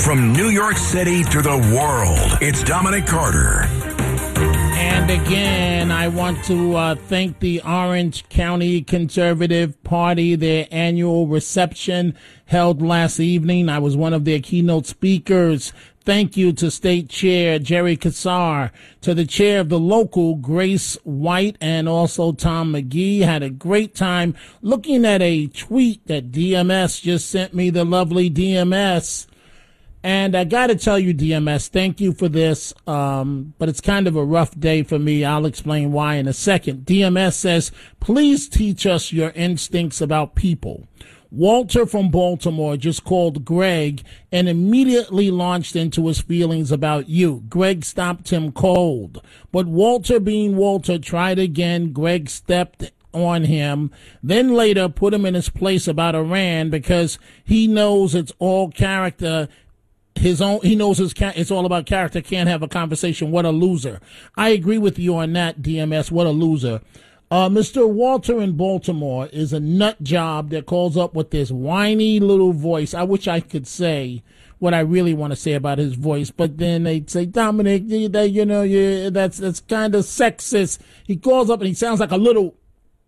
From New York City to the world, it's Dominic Carter. And again, I want to thank the Orange County Conservative Party, their annual reception held last evening. I was one of their keynote speakers. Thank you to State Chair Jerry Kassar, to the chair of the local, Grace White, and also Tom McGee. Had a great time looking at a tweet that DMS just sent me, the lovely DMS. And I got to tell you, DMS, thank you for this, but it's kind of a rough day for me. I'll explain why in a second. DMS says, please teach us your instincts about people. Walter from Baltimore just called Greg and immediately launched into his feelings about you. Greg stopped him cold. But Walter, being Walter, tried again. Greg stepped on him, then later put him in his place about Iran because he knows it's all character. He knows it's all about character. Can't have a conversation. What a loser. I agree with you on that, DMS. What a loser. Mr. Walter in Baltimore is a nut job that calls up with this whiny little voice. I wish I could say what I really want to say about his voice, but then they'd say, Dominic, that's kind of sexist. He calls up and he sounds like a little,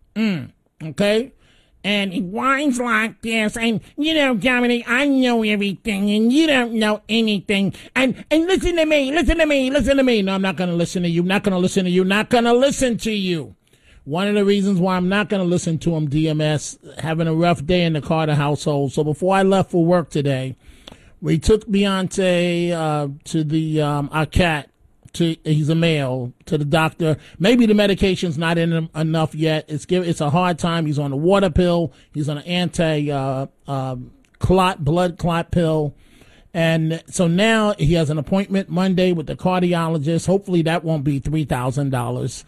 okay? And he whines like this, and, Dominic, I know everything, and you don't know anything. And listen to me. No, I'm not going to listen to you. Not going to listen to you. One of the reasons why I'm not going to listen to him, DMS, having a rough day in the Carter household. So before I left for work today, we took Beyonce to the our cat. He's a male, to the doctor. Maybe the medication's not in him enough yet. It's a hard time. He's on a water pill. He's on an blood clot pill. And so now he has an appointment Monday with the cardiologist. Hopefully that won't be $3,000.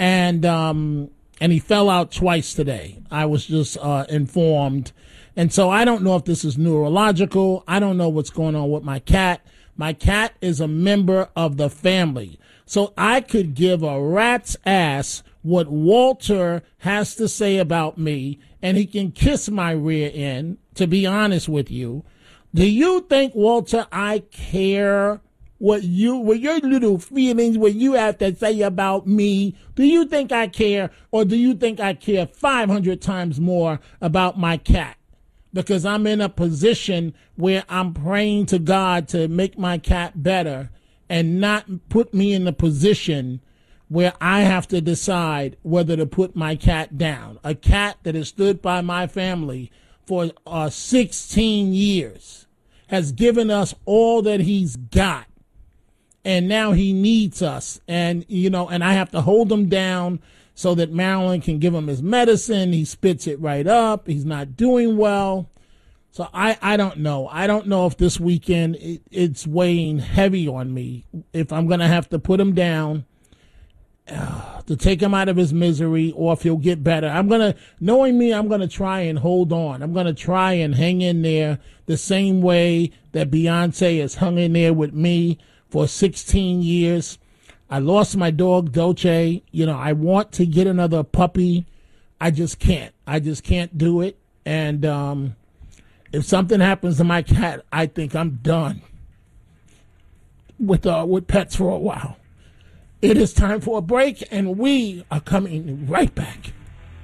And he fell out twice today. I was just informed. And so I don't know if this is neurological. I don't know what's going on with my cat. My cat is a member of the family. So I could give a rat's ass what Walter has to say about me, and he can kiss my rear end, to be honest with you. Do you think, Walter, I care what your little feelings, what you have to say about me? Do you think I care, or do you think I care 500 times more about my cat? Because I'm in a position where I'm praying to God to make my cat better and not put me in the position where I have to decide whether to put my cat down. A cat that has stood by my family for 16 years, has given us all that he's got, and now he needs us. And, and I have to hold him down so that Marilyn can give him his medicine. He spits it right up. He's not doing well. So I don't know. I don't know if this weekend it's weighing heavy on me, if I'm going to have to put him down to take him out of his misery, or if he'll get better. Knowing me, I'm going to try and hold on. I'm going to try and hang in there the same way that Beyonce has hung in there with me for 16 years. I lost my dog, Dolce. I want to get another puppy. I just can't. Do it. And if something happens to my cat, I think I'm done with pets for a while. It is time for a break, and we are coming right back.